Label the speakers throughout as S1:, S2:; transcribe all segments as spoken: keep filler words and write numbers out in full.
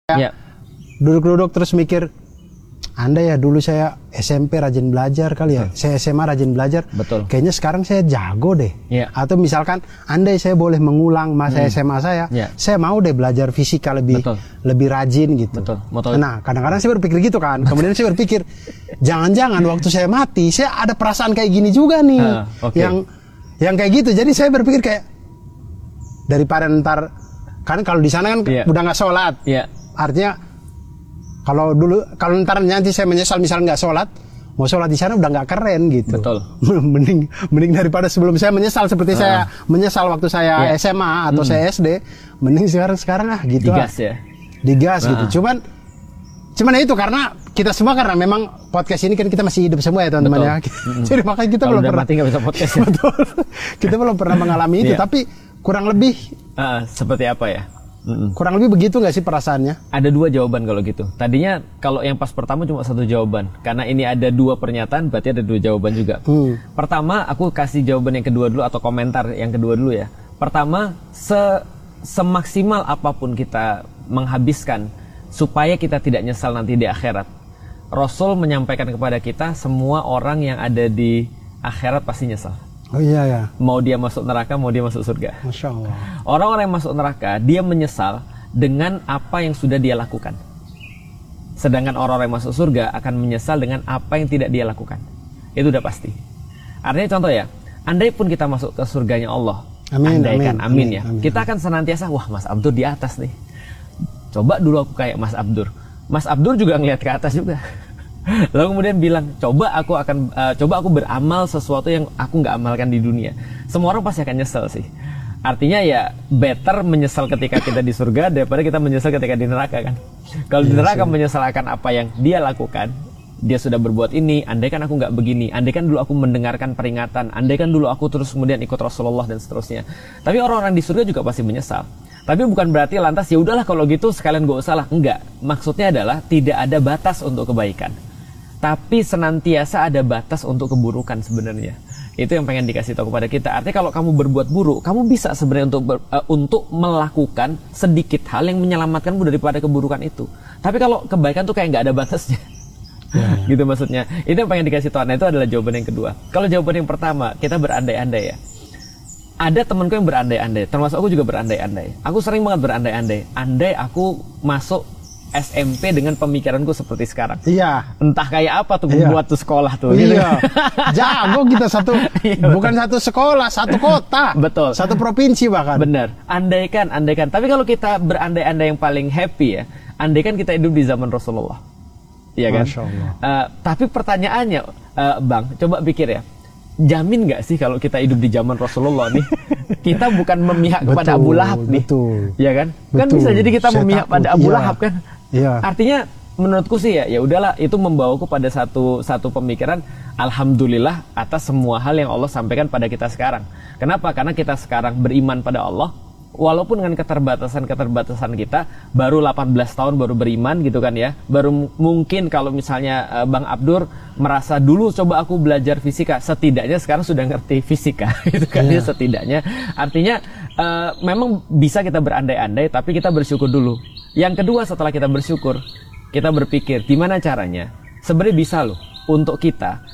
S1: Ya.
S2: Duduk-duduk terus mikir, andai ya dulu saya S M P rajin belajar kali ya, hmm. saya S M A rajin belajar,
S1: betul.
S2: Kayaknya sekarang saya jago deh.
S1: Ya.
S2: Atau misalkan, andai saya boleh mengulang masa hmm. S M A saya, ya. saya mau deh belajar fisika lebih betul. lebih rajin gitu.
S1: Betul. Betul.
S2: Nah, kadang-kadang saya berpikir gitu kan. Kemudian saya berpikir, jangan-jangan waktu saya mati, saya ada perasaan kayak gini juga nih, uh, okay. yang yang kayak gitu. Jadi saya berpikir kayak daripada ntar, kan kalau di sana kan yeah. udah nggak sholat.
S1: Yeah.
S2: Artinya kalau dulu kalau ntar nanti saya menyesal misal nggak sholat, mau sholat di sana udah nggak keren gitu.
S1: Betul.
S2: mending mending daripada sebelum saya menyesal seperti uh. saya menyesal waktu saya yeah. S M A atau hmm. saya S D, mending sekarang sekarang ah gitu.
S1: Digas
S2: ah.
S1: ya.
S2: Digas uh. gitu. Cuman cuman ya itu karena kita semua karena memang podcast ini kan kita masih hidup semua ya teman-teman ya. Jadi makanya kita
S1: kalau
S2: belum pernah
S1: mati nggak bisa podcast. Ya?
S2: Betul. Kita belum pernah mengalami itu, yeah. tapi kurang lebih
S1: uh, seperti apa ya? Mm-mm.
S2: Kurang lebih begitu nggak sih perasaannya?
S1: Ada dua jawaban kalau gitu. Tadinya kalau yang pas pertama cuma satu jawaban. Karena ini ada dua pernyataan, berarti ada dua jawaban juga. Hmm. Pertama, aku kasih jawaban yang kedua dulu atau komentar yang kedua dulu ya. Pertama, se semaksimal apapun kita menghabiskan supaya kita tidak nyesal nanti di akhirat. Rasul menyampaikan kepada kita, semua orang yang ada di akhirat pasti nyesal.
S2: Oh iya ya.
S1: Mau dia masuk neraka, mau dia masuk surga.
S2: Masya Allah.
S1: Orang-orang yang masuk neraka, dia menyesal dengan apa yang sudah dia lakukan. Sedangkan orang-orang yang masuk surga akan menyesal dengan apa yang tidak dia lakukan. Itu udah pasti. Artinya contoh ya, andai pun kita masuk ke surganya Allah,
S2: amin,
S1: andaikan, amin, amin ya,
S2: amin,
S1: kita akan senantiasa, wah Mas Abdur di atas nih. Coba dulu aku kayak Mas Abdur. Mas Abdur juga ngelihat ke atas juga. Lalu kemudian bilang, coba aku akan uh, coba aku beramal sesuatu yang aku nggak amalkan di dunia. Semua orang pasti akan nyesel sih. Artinya ya better menyesal ketika kita di surga daripada kita menyesal ketika di neraka kan. Kalau di neraka menyesalkan apa yang dia lakukan, dia sudah berbuat ini, andaikan aku nggak begini, andaikan dulu aku mendengarkan peringatan, andaikan dulu aku terus kemudian ikut Rasulullah dan seterusnya. Tapi orang-orang di surga juga pasti menyesal. Tapi bukan berarti lantas ya udahlah kalau gitu sekalian gak usah lah. Enggak. Maksudnya adalah tidak ada batas untuk kebaikan. Tapi senantiasa ada batas untuk keburukan sebenarnya. Itu yang pengen dikasih tahu kepada kita. Artinya kalau kamu berbuat buruk, kamu bisa sebenarnya untuk ber, uh, untuk melakukan sedikit hal yang menyelamatkanmu daripada keburukan itu. Tapi kalau kebaikan tuh kayak nggak ada batasnya. Ya, ya. Gitu maksudnya. Itu yang pengen dikasih tahu. Nah, itu adalah jawaban yang kedua. Kalau jawaban yang pertama, kita berandai-andai ya. Ada temanku yang berandai-andai, termasuk aku juga berandai-andai. Aku sering banget berandai-andai. Andai aku masuk S M P dengan pemikiranku seperti sekarang.
S2: Iya.
S1: Entah kayak apa tuh
S2: iya.
S1: buat tuh sekolah tuh.
S2: Iya.
S1: Gitu.
S2: Jago kita satu, iya, bukan satu sekolah, satu kota.
S1: Betul.
S2: Satu provinsi bahkan.
S1: Benar. Andaikan, andaikan. Tapi kalau kita berandai-andai yang paling happy ya, andaikan kita hidup di zaman Rasulullah. Iya kan?
S2: Masya Allah.
S1: Uh, tapi pertanyaannya, uh, Bang, coba pikir ya. Jamin nggak sih kalau kita hidup di zaman Rasulullah nih, kita bukan memihak betul, kepada Abu Lahab nih,
S2: betul,
S1: ya kan?
S2: Betul.
S1: Kan bisa jadi kita Saya memihak takut, pada Abu
S2: iya,
S1: Lahab kan?
S2: Iya.
S1: Artinya menurutku sih ya, ya udahlah itu membawaku pada satu satu pemikiran, alhamdulillah atas semua hal yang Allah sampaikan pada kita sekarang. Kenapa? Karena kita sekarang beriman pada Allah. Walaupun dengan keterbatasan-keterbatasan kita, baru delapan belas tahun baru beriman gitu kan ya. Baru mungkin kalau misalnya uh, Bang Abdur merasa dulu coba aku belajar fisika, setidaknya sekarang sudah ngerti fisika gitu kan yeah. ya setidaknya. Artinya uh, memang bisa kita berandai-andai, tapi kita bersyukur dulu. Yang kedua setelah kita bersyukur, kita berpikir gimana caranya. Sebenarnya bisa loh untuk kita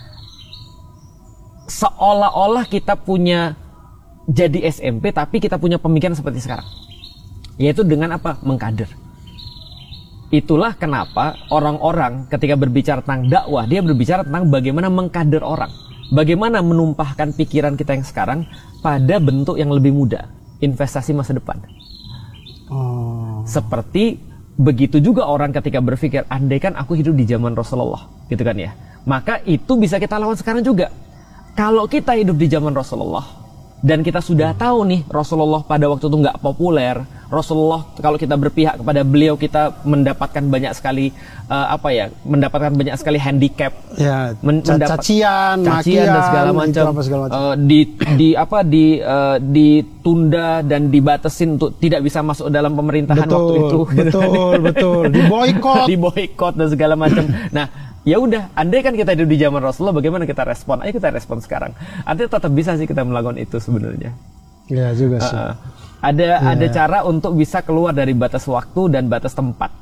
S1: seolah-olah kita punya jadi S M P tapi kita punya pemikiran seperti sekarang, yaitu dengan apa? Mengkader. Itulah kenapa orang-orang ketika berbicara tentang dakwah, dia berbicara tentang bagaimana mengkader orang, bagaimana menumpahkan pikiran kita yang sekarang pada bentuk yang lebih mudah, investasi masa depan. Oh. Seperti begitu juga orang ketika berpikir, andaikan aku hidup di zaman Rasulullah, gitu kan ya, maka itu bisa kita lawan sekarang juga. Kalau kita hidup di zaman Rasulullah dan kita sudah tahu nih Rasulullah pada waktu itu nggak populer, Rasulullah kalau kita berpihak kepada beliau kita mendapatkan banyak sekali uh, apa ya, mendapatkan banyak sekali handicap,
S2: ya,
S1: men mendapat
S2: cacian,
S1: cacian dan segala macam,
S2: segala macam.
S1: Uh, di di apa di uh, ditunda dan dibatasin untuk tidak bisa masuk dalam pemerintahan
S2: betul,
S1: waktu itu,
S2: betul betul, diboikot,
S1: diboikot dan segala macam. Nah. Ya udah, andai kan kita hidup di zaman Rasulullah, bagaimana kita respon? Ayo kita respon sekarang. Artinya tetap bisa sih kita melakukan itu sebenarnya.
S2: Iya juga sih.
S1: Uh, ada ya. ada cara untuk bisa keluar dari batas waktu dan batas tempat.